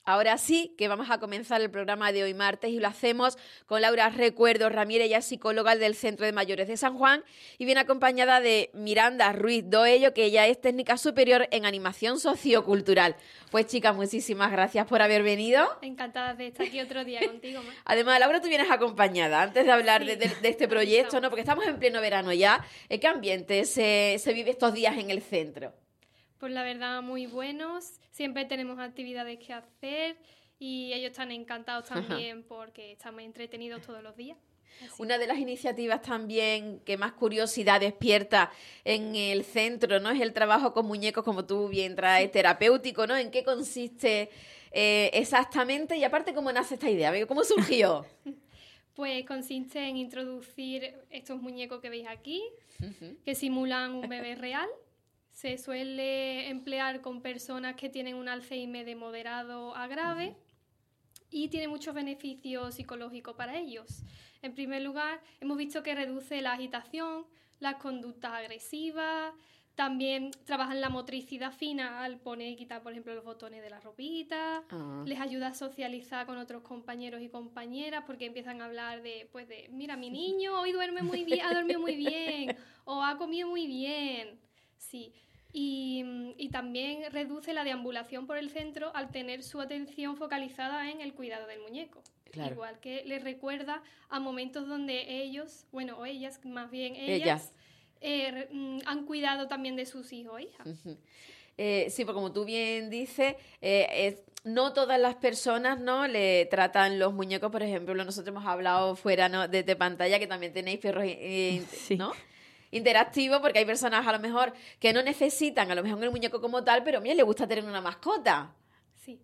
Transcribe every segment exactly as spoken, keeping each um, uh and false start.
Ahora sí que vamos a comenzar el programa de hoy martes y lo hacemos con Laura Recuerdo Ramírez, ella es psicóloga del Centro de Mayores de San Juan y viene acompañada de Miranda Ruiz Doello, que ella es técnica superior en animación sociocultural. Pues chicas, muchísimas gracias por haber venido. Encantada de estar aquí otro día contigo, Mar. Además, Laura, tú vienes acompañada, antes de hablar Sí, de, de, de este proyecto, ¿no? Porque estamos en pleno verano ya. ¿Qué ambiente se, se vive estos días en el centro? Pues la verdad, muy buenos. Siempre tenemos actividades que hacer y ellos están encantados también Ajá. porque estamos entretenidos todos los días. Así. Una de las iniciativas también que más curiosidad despierta en el centro, ¿no? Es el trabajo con muñecos, como tú bien traes, terapéutico, ¿no? ¿En qué consiste eh, exactamente? Y aparte, ¿cómo nace esta idea? ¿Cómo surgió? Pues consiste en introducir estos muñecos que veis aquí, uh-huh. que simulan un bebé real. Se suele emplear con personas que tienen un Alzheimer de moderado a grave uh-huh. y tiene muchos beneficios psicológicos para ellos. En primer lugar, hemos visto que reduce la agitación, las conductas agresivas, también trabajan la motricidad fina al poner y quitar, por ejemplo, los botones de la ropita, uh-huh. les ayuda a socializar con otros compañeros y compañeras porque empiezan a hablar de, pues de, mira, mi niño hoy duerme muy bien, ha dormido muy bien o ha comido muy bien. Sí, y, y también reduce la deambulación por el centro al tener su atención focalizada en el cuidado del muñeco. Claro. Igual que les recuerda a momentos donde ellos, bueno, o ellas, más bien ellas, ellas. Eh, han cuidado también de sus hijos e hijas. Uh-huh. Eh, sí, porque como tú bien dices, eh, es, no todas las personas, ¿no?, le tratan los muñecos. Por ejemplo, nosotros hemos hablado fuera, ¿no?, desde pantalla, que también tenéis perros, eh, sí. ¿no?, interactivo, porque hay personas a lo mejor que no necesitan a lo mejor el muñeco como tal, pero mira, le gusta tener una mascota. Sí.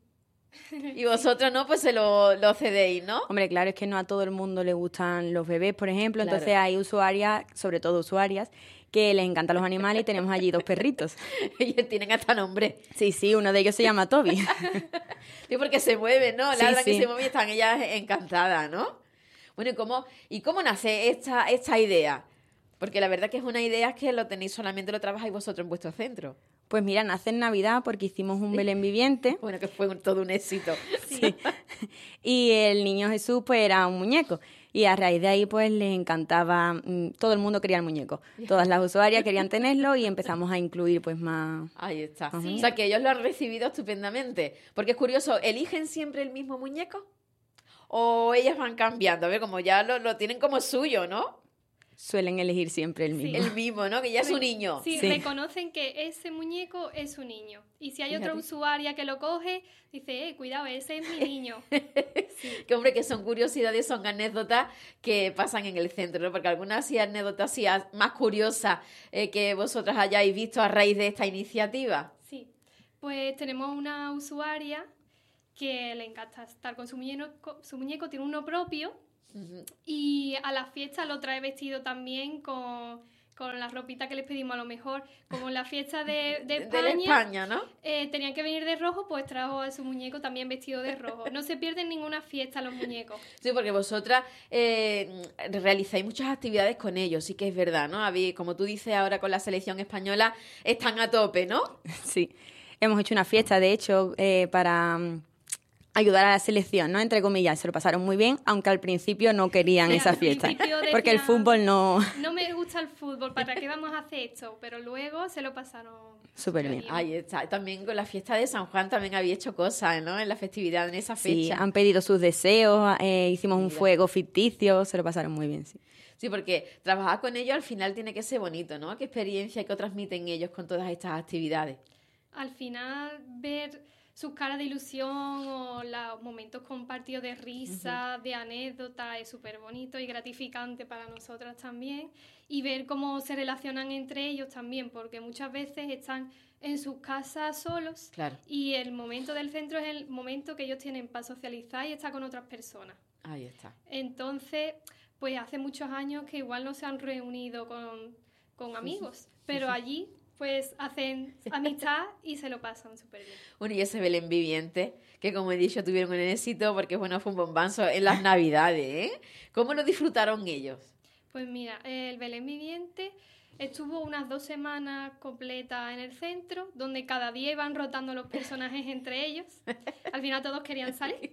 Y vosotros, ¿no?, pues se lo, lo cedéis, ¿no? Hombre, claro, es que no a todo el mundo le gustan los bebés, por ejemplo, claro. Entonces hay usuarias, sobre todo usuarias, que les encantan los animales y tenemos allí dos perritos. Ellos tienen hasta nombre. Sí, sí, uno de ellos se llama Toby. Sí, porque se mueven, ¿no? Sí, Ladran sí. y se mueven y están ellas encantadas, ¿no? Bueno, ¿y cómo, y cómo nace esta, esta idea? Porque la verdad que es una idea que lo tenéis, solamente lo trabajáis vosotros en vuestro centro. Pues mira, nace en Navidad porque hicimos un ¿Sí? Belén viviente. Bueno, que fue un, todo un éxito. Sí. Y el niño Jesús pues era un muñeco. Y a raíz de ahí pues les encantaba, mmm, todo el mundo quería el muñeco. Todas las usuarias querían tenerlo y empezamos a incluir pues más... Ahí está. Más sí. O sea, que ellos lo han recibido estupendamente. Porque es curioso, ¿eligen siempre el mismo muñeco? ¿O ellas van cambiando? A ver, como ya lo, lo tienen como suyo, ¿no? Suelen elegir siempre el mismo. Sí. El mismo, ¿no? Que ya es un niño. Sí, sí, reconocen que ese muñeco es su niño. Y si hay Fíjate. otra usuaria que lo coge, dice, eh, cuidado, ese es mi niño. Sí. Que hombre, que son curiosidades, son anécdotas que pasan en el centro, ¿no? Porque algunas sí anécdotas sí más curiosas eh, que vosotras hayáis visto a raíz de esta iniciativa. Sí, pues tenemos una usuaria que le encanta estar con su muñeco, su muñeco tiene uno propio. Uh-huh. Y a la fiesta lo trae vestido también con, con la ropita que les pedimos. A lo mejor, como en la fiesta de, de España, de España, ¿no? Eh, tenían que venir de rojo, pues trajo a su muñeco también vestido de rojo. No se pierden ninguna fiesta los muñecos. Sí, porque vosotras eh, realizáis muchas actividades con ellos, sí que es verdad, ¿no? Habéis, como tú dices ahora con la selección española, están a tope, ¿no? Sí, hemos hecho una fiesta, de hecho, eh, para... ayudar a la selección, ¿no? Entre comillas, se lo pasaron muy bien, aunque al principio no querían sí, esa fiesta, decían, porque el fútbol no... No me gusta el fútbol, ¿para qué vamos a hacer esto? Pero luego se lo pasaron súper bien. Ahí está, también con la fiesta de San Juan también había hecho cosas, ¿no? En la festividad, en esa fecha. Sí, han pedido sus deseos, eh, hicimos Mira. un fuego ficticio, se lo pasaron muy bien, sí. Sí, porque trabajar con ellos al final tiene que ser bonito, ¿no? ¿Qué experiencia que transmiten ellos con todas estas actividades? Al final, ver... sus caras de ilusión o los momentos compartidos de risa, uh-huh. de anécdota, es súper bonito y gratificante para nosotras también. Y ver cómo se relacionan entre ellos también, porque muchas veces están en sus casas solos claro. y el momento del centro es el momento que ellos tienen para socializar y estar con otras personas. Ahí está. Entonces, pues hace muchos años que igual no se han reunido con, con amigos, pero sí, sí. allí... pues hacen amistad y se lo pasan súper bien. Bueno, y ese Belén viviente, que como he dicho, tuvieron un éxito porque, bueno, fue un bombazo en las Navidades, ¿eh? ¿Cómo lo disfrutaron ellos? Pues mira, el Belén viviente Estuvo unas dos semanas completas en el centro, donde cada día iban rotando los personajes entre ellos. Al final todos querían salir.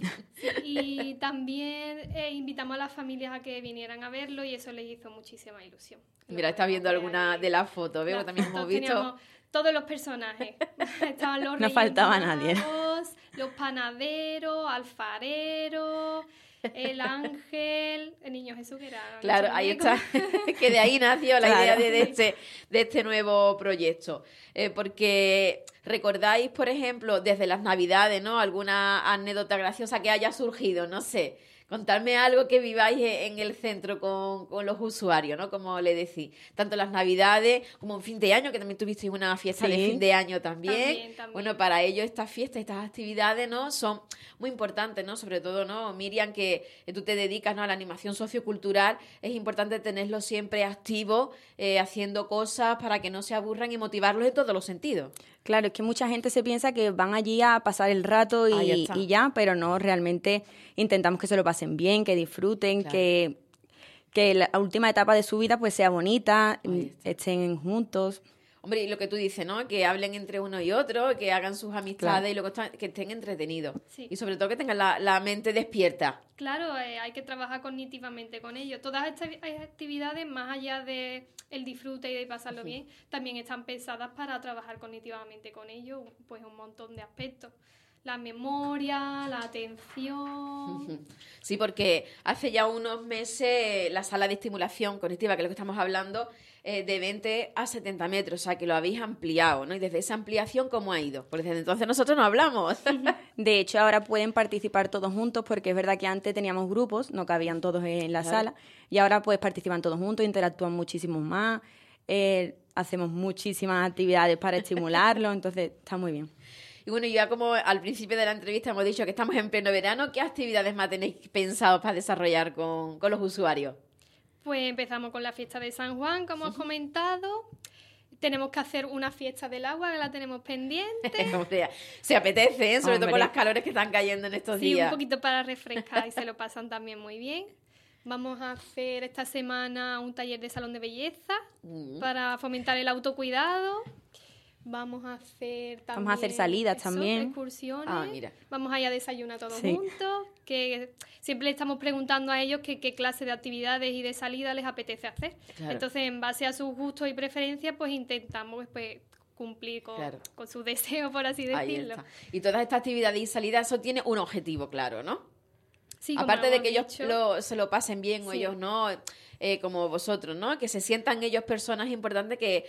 Y también eh, invitamos a las familias a que vinieran a verlo y eso les hizo muchísima ilusión. Mira, está viendo alguna de las fotos, ¿veo? También hemos visto... Teníamos todos los personajes. Estaban los no faltaba Magos, nadie. los panaderos, alfareros, el ángel, el niño Jesús, que era... Claro, ahí está, que de ahí nació la claro. idea de, de, este, de este nuevo proyecto. Eh, porque recordáis, por ejemplo, desde las Navidades, ¿no? Alguna anécdota graciosa que haya surgido, no sé. Contarme algo que viváis en el centro con, con los usuarios, ¿no? Como le decís, tanto las Navidades como un fin de año, que también tuvisteis una fiesta sí. de fin de año también. También, también. Bueno, para ellos estas fiestas, estas actividades, ¿no? Son muy importantes, ¿no? Sobre todo, ¿no? Miriam, que tú te dedicas, ¿no? a la animación sociocultural, es importante tenerlos siempre activos, eh, haciendo cosas para que no se aburran y motivarlos en todos los sentidos. Claro, es que mucha gente se piensa que van allí a pasar el rato y, y ya, pero no, realmente intentamos que se lo pasen bien, que disfruten, claro. que, que la última etapa de su vida pues sea bonita, estén juntos. Hombre, y lo que tú dices, ¿no? Que hablen entre uno y otro, que hagan sus amistades claro. y luego que estén entretenidos. Sí. Y sobre todo que tengan la, la mente despierta. Claro, eh, hay que trabajar cognitivamente con ellos. Todas estas actividades, más allá de el disfrute y de pasarlo uh-huh. bien, también están pensadas para trabajar cognitivamente con ellos, pues un montón de aspectos. La memoria, la atención... Sí, porque hace ya unos meses la sala de estimulación cognitiva, que es lo que estamos hablando, eh, de veinte a setenta metros, o sea, que lo habéis ampliado, ¿no? Y desde esa ampliación, ¿cómo ha ido? Porque desde entonces nosotros no hablamos. De hecho, ahora pueden participar todos juntos, porque es verdad que antes teníamos grupos, no cabían todos en la claro. sala, y ahora pues participan todos juntos, interactúan muchísimo más, eh, hacemos muchísimas actividades para estimularlos, entonces está muy bien. Y bueno, ya como al principio de la entrevista hemos dicho que estamos en pleno verano, ¿qué actividades más tenéis pensados para desarrollar con, con los usuarios? Pues empezamos con la fiesta de San Juan, como os he comentado. Tenemos que hacer una fiesta del agua, que la tenemos pendiente. Se apetece, ¿eh? Sobre Hombre. todo con las calores que están cayendo en estos sí, días. Sí, un poquito para refrescar y se lo pasan también muy bien. Vamos a hacer esta semana un taller de salón de belleza mm. para fomentar el autocuidado. Vamos a hacer también... Vamos a hacer salidas eso, también. excursiones. Ah, mira. Vamos a ir a desayunar todos sí. juntos. Que siempre le estamos preguntando a ellos qué clase de actividades y de salida les apetece hacer. Claro. Entonces, en base a sus gustos y preferencias, pues intentamos pues, cumplir con, claro. con sus deseos, por así decirlo. Ahí está. Y todas estas actividades y salidas, eso tiene un objetivo claro, ¿no? Sí, aparte de que ellos dicho, lo, se lo pasen bien sí. o ellos no, eh, como vosotros, ¿no? Que se sientan ellos personas importantes, que,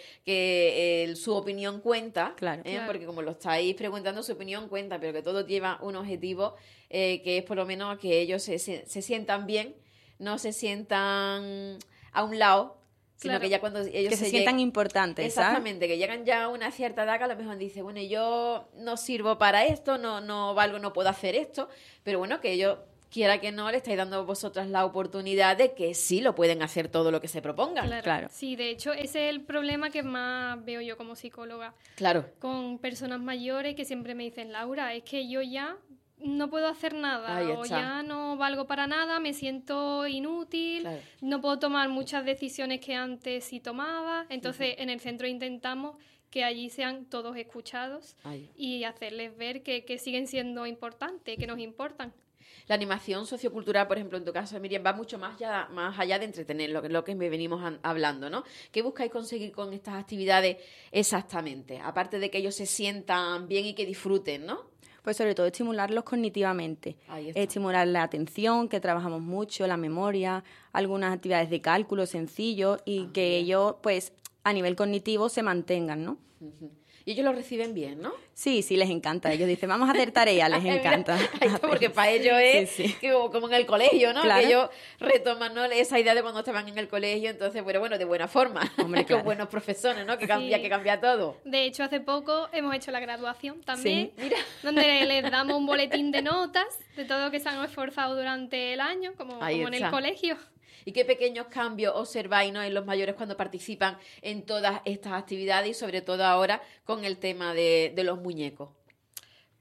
que eh, su opinión cuenta, claro, ¿eh? claro. Porque como lo estáis preguntando, su opinión cuenta, pero que todo lleva un objetivo, eh, que es por lo menos que ellos se, se, se sientan bien, no se sientan a un lado, sino claro. que ya cuando ellos que se, se sientan lleguen, importantes, exactamente, ¿sabes? que llegan ya a una cierta edad que a lo mejor dice, bueno, yo no sirvo para esto, no, no valgo, no puedo hacer esto, pero bueno, que ellos... quiera que no, le estáis dando vosotras la oportunidad de que sí lo pueden hacer todo lo que se propongan. Claro, claro. Sí, de hecho, ese es el problema que más veo yo como psicóloga. Claro. Con personas mayores que siempre me dicen, Laura, es que yo ya no puedo hacer nada, o ya no valgo para nada, me siento inútil, claro. no puedo tomar muchas decisiones que antes sí tomaba. Entonces, uh-huh. en el centro intentamos que allí sean todos escuchados Ay. y hacerles ver que, que siguen siendo importantes, que nos importan. La animación sociocultural, por ejemplo, en tu caso, Miriam, va mucho más allá, más allá de entretener, lo que, lo que venimos an, hablando, ¿no? ¿Qué buscáis conseguir con estas actividades exactamente? Aparte de que ellos se sientan bien y que disfruten, ¿no? Pues sobre todo estimularlos cognitivamente, estimular la atención, que trabajamos mucho, la memoria, algunas actividades de cálculo sencillos y ah, que bien. ellos, pues, a nivel cognitivo se mantengan, ¿no? Uh-huh. Y ellos lo reciben bien, ¿no? Sí, sí, les encanta. Ellos dicen, vamos a hacer tareas, les encanta. Mira, porque para ellos es sí, sí. Que, como en el colegio, ¿no? Claro. Que ellos retoman, ¿no? esa idea de cuando estaban en el colegio, entonces, bueno, bueno, de buena forma. Hombre, claro. Con buenos profesores, ¿no? Que cambia, sí. que cambia todo. De hecho, hace poco hemos hecho la graduación también, sí. Mira. donde les damos un boletín de notas de todo lo que se han esforzado durante el año, como, como en el colegio. ¿Y qué pequeños cambios observáis, ¿no? en los mayores cuando participan en todas estas actividades y sobre todo ahora con el tema de, de los muñecos?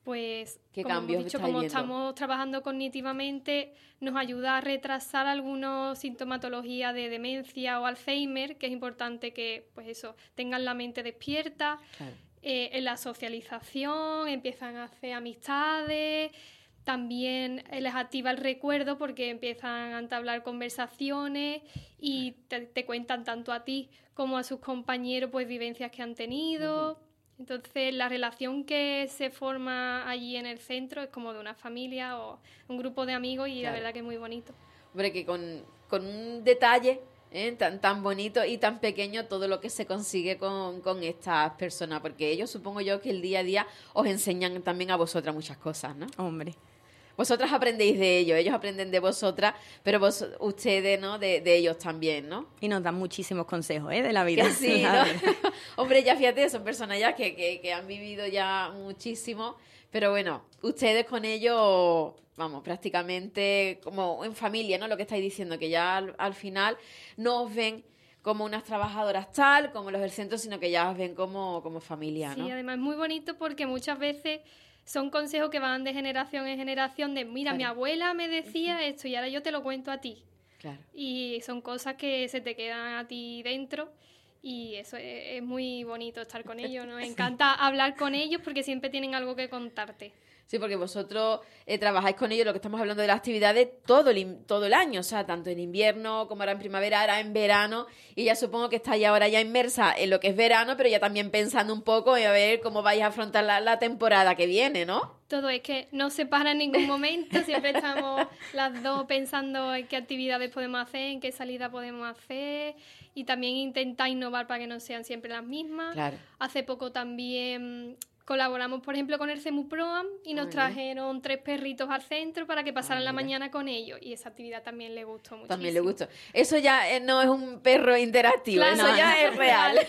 pues, ¿Qué como cambios hemos dicho, está como yendo? estamos trabajando cognitivamente, nos ayuda a retrasar algunas sintomatologías de demencia o Alzheimer, que es importante que, pues eso, tengan la mente despierta. Claro. Eh, en la socialización, empiezan a hacer amistades, también eh, les activa el recuerdo porque empiezan a entablar conversaciones y te, te cuentan tanto a ti como a sus compañeros pues vivencias que han tenido. Uh-huh. Entonces la relación que se forma allí en el centro es como de una familia o un grupo de amigos y claro. La verdad que es muy bonito. Hombre, que con, con un detalle ¿eh? tan, tan bonito y tan pequeño todo lo que se consigue con, con estas personas, porque ellos supongo yo que el día a día os enseñan también a vosotras muchas cosas, ¿no? Hombre. Vosotras aprendéis de ellos, ellos aprenden de vosotras, pero vos, ustedes, ¿no? De, de ellos también, ¿no? Y nos dan muchísimos consejos, ¿eh? De la vida. Que sí, ¿no? Hombre, ya fíjate, son personas ya que, que, que han vivido ya muchísimo, pero bueno, ustedes con ellos, vamos, prácticamente como en familia, ¿no? Lo que estáis diciendo, que ya al, al final no os ven como unas trabajadoras tal, como los del centro, sino que ya os ven como, como familia, ¿no? Sí, además es muy bonito porque muchas veces son consejos que van de generación en generación de, mira, claro. Mi abuela me decía esto y ahora yo te lo cuento a ti. Claro. Y son cosas que se te quedan a ti dentro y eso es, es muy bonito estar con ellos. Nos encanta hablar con ellos porque siempre tienen algo que contarte. Sí, porque vosotros eh, trabajáis con ellos, lo que estamos hablando de las actividades, todo el, todo el año, o sea, tanto en invierno como ahora en primavera, ahora en verano, y ya supongo que estáis ahora ya inmersa en lo que es verano, pero ya también pensando un poco en a ver cómo vais a afrontar la, la temporada que viene, ¿no? Todo es que no se para en ningún momento, siempre estamos las dos pensando en qué actividades podemos hacer, en qué salida podemos hacer, y también intentar innovar para que no sean siempre las mismas. Claro. Hace poco también colaboramos, por ejemplo, con el CEMUPROAM y nos trajeron tres perritos al centro para que pasaran ah, la mañana con ellos. Y esa actividad también le gustó muchísimo. También le gustó. Eso ya eh, no es un perro interactivo, claro, eso no, ya es real.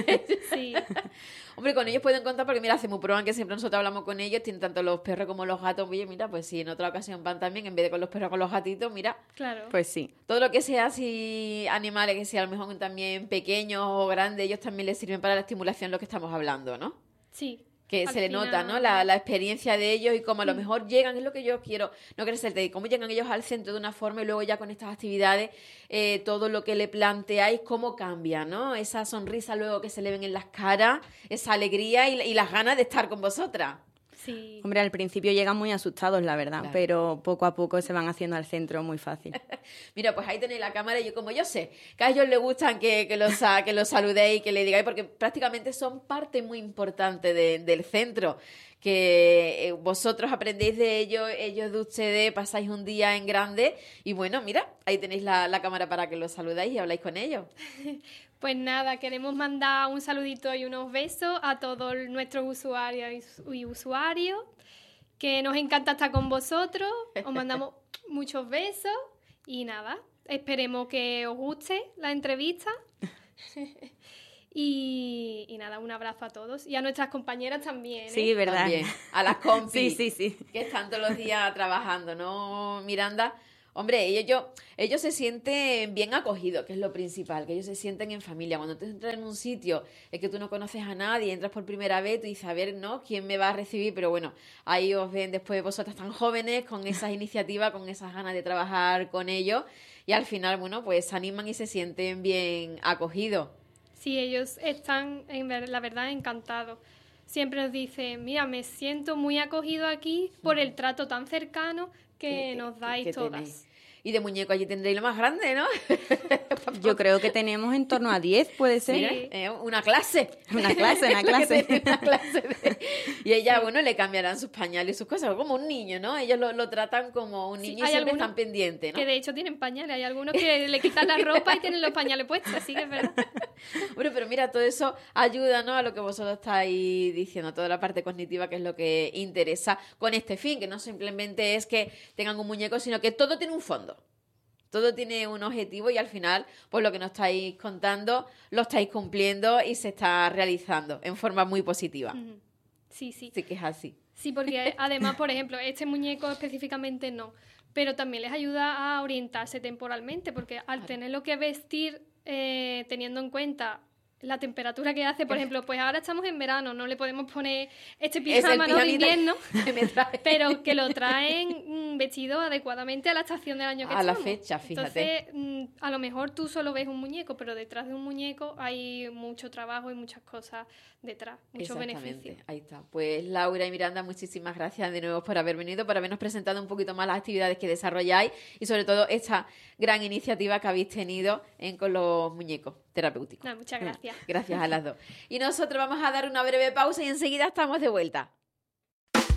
Sí. Hombre, con ellos pueden contar porque, mira, CEMUPROAM, que siempre nosotros hablamos con ellos, tienen tanto los perros como los gatos. Oye, mira, pues si en otra ocasión van también, en vez de con los perros, con los gatitos, mira. Claro. Pues sí. Todo lo que sea así, animales, que sea a lo mejor también pequeños o grandes, ellos también les sirven para la estimulación, lo que estamos hablando, ¿no? Sí. Que Al se le final... nota, ¿no? La, la experiencia de ellos y cómo a lo mejor llegan, es lo que yo quiero, no crecerte, cómo llegan ellos al centro de una forma y luego ya con estas actividades, eh, todo lo que le planteáis, cómo cambia, ¿no? Esa sonrisa luego que se le ven en las caras, esa alegría y, y las ganas de estar con vosotras. Sí. Hombre, al principio llegan muy asustados, la verdad, claro. Pero poco a poco se van haciendo al centro muy fácil. Mira, pues ahí tenéis la cámara y yo, como yo sé que a ellos les gustan que, que, los, que los saludéis, que le digáis, porque prácticamente son parte muy importante de, del centro, que vosotros aprendéis de ellos, ellos de ustedes, pasáis un día en grande y bueno, mira, ahí tenéis la, la cámara para que los saludáis y habláis con ellos. Pues nada, queremos mandar un saludito y unos besos a todos nuestros usuarios y usuarios, que nos encanta estar con vosotros, os mandamos muchos besos y nada, esperemos que os guste la entrevista y, y nada, un abrazo a todos y a nuestras compañeras también, ¿eh? Sí, verdad. También. A las compis, sí, sí, sí. Que están todos los días trabajando, ¿no, Miranda? Hombre, ellos, yo, ellos se sienten bien acogidos, que es lo principal, que ellos se sienten en familia. Cuando tú entras en un sitio es que tú no conoces a nadie, entras por primera vez, tú dices, a ver, ¿no? ¿Quién me va a recibir? Pero bueno, ahí os ven después vosotras tan jóvenes, con esas iniciativas, con esas ganas de trabajar con ellos, y al final, bueno, pues se animan y se sienten bien acogidos. Sí, ellos están, en ver, la verdad, encantados. Siempre nos dicen, mira, me siento muy acogido aquí por el trato tan cercano que, que nos dais que, que todas. Tenéis. Y de muñeco allí tendréis lo más grande, ¿no? Yo creo que tenemos en torno a diez, puede ser. Mira, eh, una clase. Una clase, una clase. una clase de... Y ella, bueno, le cambiarán sus pañales y sus cosas, como un niño, ¿no? Ellos lo, lo tratan como un niño sí, y siempre están pendientes, ¿no? Que de hecho tienen pañales. Hay algunos que le quitan la ropa y tienen los pañales puestos, así que es verdad. Bueno, pero mira, todo eso ayuda, ¿no? A lo que vosotros estáis diciendo, toda la parte cognitiva, que es lo que interesa con este fin, que no simplemente es que tengan un muñeco, sino que todo tiene un fondo. Todo tiene un objetivo y al final, pues lo que nos estáis contando, lo estáis cumpliendo y se está realizando en forma muy positiva. Sí, sí. Sí que es así. Sí, porque además, por ejemplo, este muñeco específicamente no, pero también les ayuda a orientarse temporalmente, porque al claro. tenerlo que vestir, eh, teniendo en cuenta la temperatura que hace. Por ejemplo, pues ahora estamos en verano, no le podemos poner este Es el pijama, ¿no?, de pijamita invierno, que me trae. pero que lo traen mm, vestido adecuadamente a la estación del año que A la estamos. fecha, fíjate. Entonces, mm, a lo mejor tú solo ves un muñeco, pero detrás de un muñeco hay mucho trabajo y muchas cosas detrás, muchos Exactamente, beneficios. ahí está. Pues Laura y Miranda, muchísimas gracias de nuevo por haber venido, por habernos presentado un poquito más las actividades que desarrolláis y sobre todo esta gran iniciativa que habéis tenido en, con los muñecos terapéuticos. No, muchas gracias. Gracias a las dos. Y nosotros vamos a dar una breve pausa y enseguida estamos de vuelta.